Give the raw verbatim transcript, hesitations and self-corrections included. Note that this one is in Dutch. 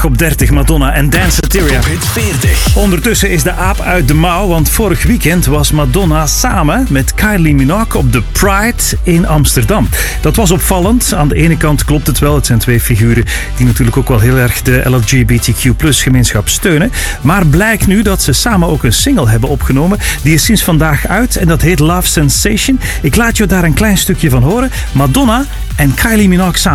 Op dertig Madonna en Danceteria. Hit veertig. Ondertussen is de aap uit de mouw, want vorig weekend was Madonna samen met Kylie Minogue op de Pride in Amsterdam. Dat was opvallend. Aan de ene kant klopt het wel, het zijn twee figuren die natuurlijk ook wel heel erg de L G B T Q plus gemeenschap steunen. Maar blijkt nu dat ze samen ook een single hebben opgenomen. Die is sinds vandaag uit en dat heet Love Sensation. Ik laat je daar een klein stukje van horen. Madonna en Kylie Minogue samen.